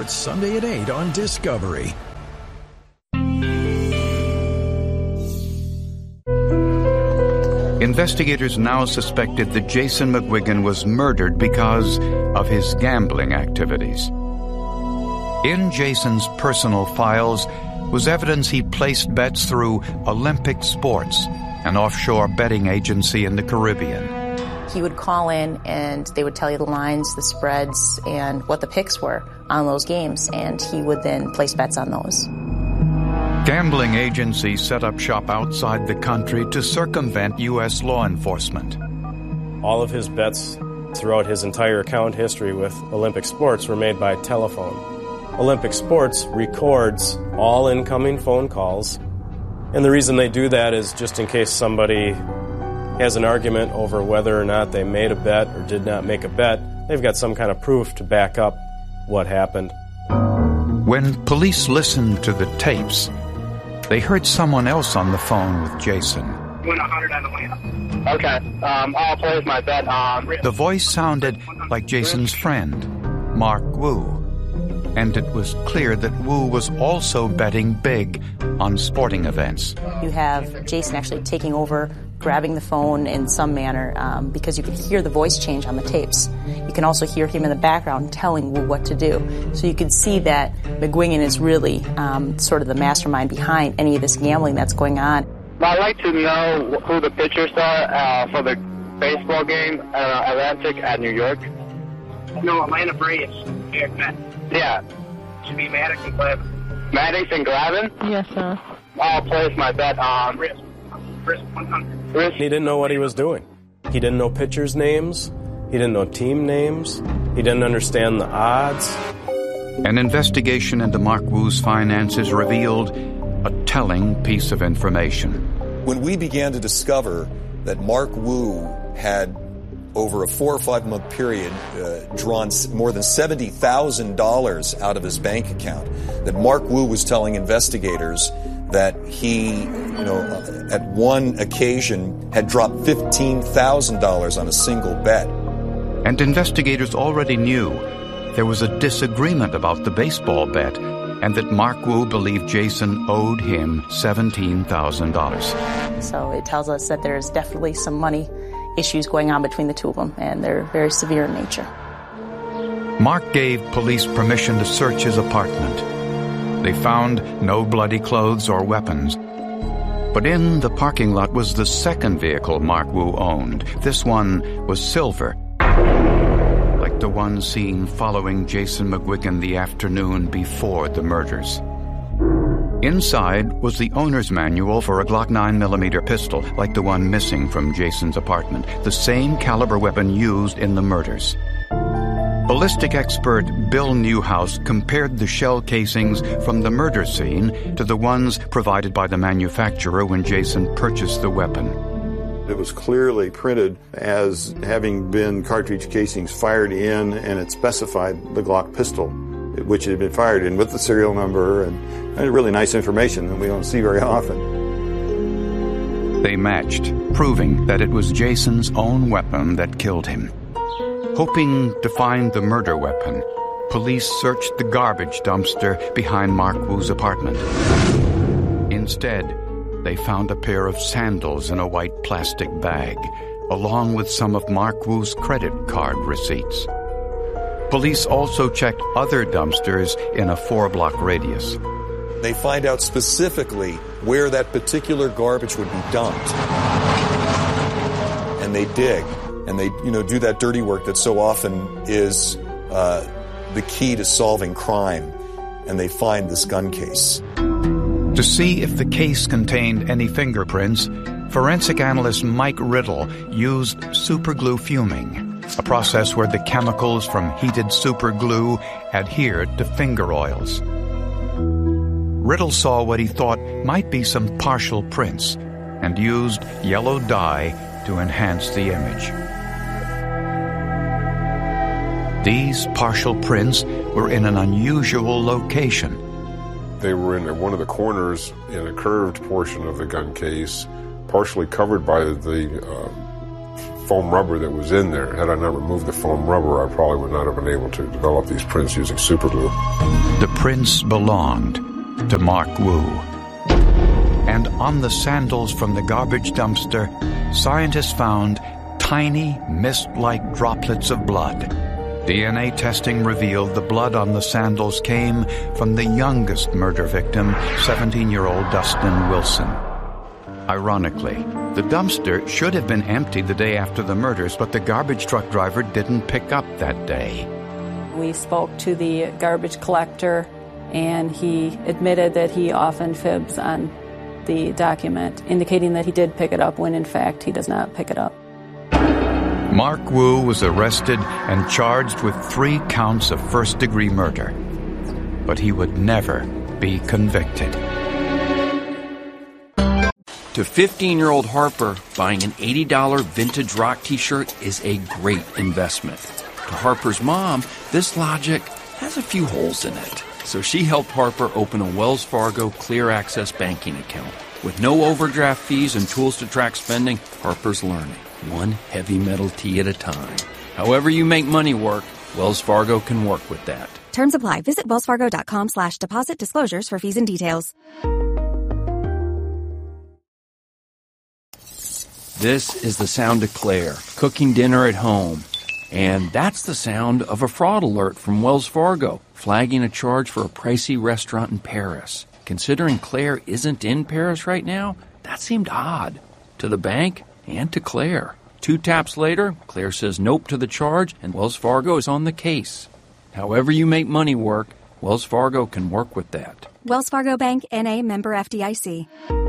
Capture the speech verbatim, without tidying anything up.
Sports, Sunday at eight on Discovery. Investigators now suspected that Jason McGuigan was murdered because of his gambling activities. In Jason's personal files was evidence he placed bets through Olympic Sports, an offshore betting agency in the Caribbean. He would call in and they would tell you the lines, the spreads, and what the picks were on those games, and he would then place bets on those. Gambling agencies set up shop outside the country to circumvent U S law enforcement. All of his bets throughout his entire account history with Olympic Sports were made by telephone. Olympic Sports records all incoming phone calls, and the reason they do that is just in case somebody has an argument over whether or not they made a bet or did not make a bet, they've got some kind of proof to back up what happened. When police listened to the tapes, they heard someone else on the phone with Jason. Win one hundred on the win. Okay, um, I'll place my bet on... The voice sounded like Jason's friend, Mark Wu. And it was clear that Wu was also betting big on sporting events. You have Jason actually taking over, grabbing the phone in some manner, um, because you can hear the voice change on the tapes. You can also hear him in the background telling Wu what to do. So you can see that McGuigan is really um, sort of the mastermind behind any of this gambling that's going on. I'd like to know who the pitchers are uh, for the baseball game uh, Atlantic at New York. No, Atlanta Braves. Yeah. Should be Maddox and Glavine. Maddox and Glavine? Yes, sir. I'll place my bet on risk. Risk one hundred. Risk. He didn't know what he was doing. He didn't know pitchers' names. He didn't know team names. He didn't understand the odds. An investigation into Mark Wu's finances revealed a telling piece of information. When we began to discover that Mark Wu had, over a four or five month period, uh, drawn more than seventy thousand dollars out of his bank account, that Mark Wu was telling investigators that he, you know, uh, at one occasion had dropped fifteen thousand dollars on a single bet. And investigators already knew there was a disagreement about the baseball bet and that Mark Wu believed Jason owed him seventeen thousand dollars. So it tells us that there's definitely some money issues going on between the two of them, and they're very severe in nature. Mark gave police permission to search his apartment. They found no bloody clothes or weapons. But in the parking lot was the second vehicle Mark Wu owned. This one was silver, like the one seen following Jason McGuigan the afternoon before the murders. Inside was the owner's manual for a Glock nine millimeter pistol, like the one missing from Jason's apartment, the same caliber weapon used in the murders. Ballistic expert Bill Newhouse compared the shell casings from the murder scene to the ones provided by the manufacturer when Jason purchased the weapon. It was clearly printed as having been cartridge casings fired in, and it specified the Glock pistol, which it had been fired in, with the serial number, and, and really nice information that we don't see very often. They matched, proving that it was Jason's own weapon that killed him. Hoping to find the murder weapon, police searched the garbage dumpster behind Mark Wu's apartment. Instead, they found a pair of sandals in a white plastic bag, along with some of Mark Wu's credit card receipts. Police also checked other dumpsters in a four-block radius. They find out specifically where that particular garbage would be dumped. And they dig. And they, you know, do that dirty work that so often is uh, the key to solving crime. And they find this gun case. To see if the case contained any fingerprints, forensic analyst Mike Riddle used superglue fuming, a process where the chemicals from heated superglue adhered to finger oils. Riddle saw what he thought might be some partial prints and used yellow dye to enhance the image. These partial prints were in an unusual location. They were in one of the corners in a curved portion of the gun case, partially covered by the uh, foam rubber that was in there. Had I not removed the foam rubber, I probably would not have been able to develop these prints using super glue. The prints belonged to Mark Wu. And on the sandals from the garbage dumpster, scientists found tiny, mist-like droplets of blood. D N A testing revealed the blood on the sandals came from the youngest murder victim, seventeen-year-old Dustin Wilson. Ironically, the dumpster should have been empty the day after the murders, but the garbage truck driver didn't pick up that day. We spoke to the garbage collector, and he admitted that he often fibs on the document, indicating that he did pick it up when, in fact, he does not pick it up. Mark Wu was arrested and charged with three counts of first-degree murder. But he would never be convicted. To fifteen-year-old Harper, buying an eighty dollars vintage rock t-shirt is a great investment. To Harper's mom, this logic has a few holes in it. So she helped Harper open a Wells Fargo Clear Access banking account. With no overdraft fees and tools to track spending, Harper's learning, one heavy metal tee at a time. However you make money work, Wells Fargo can work with that. Terms apply. Visit wellsfargo.com slash deposit disclosures for fees and details. This is the sound of Claire, cooking dinner at home. And that's the sound of a fraud alert from Wells Fargo, flagging a charge for a pricey restaurant in Paris. Considering Claire isn't in Paris right now, that seemed odd. To the bank and to Claire. Two taps later, Claire says nope to the charge, and Wells Fargo is on the case. However you make money work, Wells Fargo can work with that. Wells Fargo Bank, N A, member F D I C.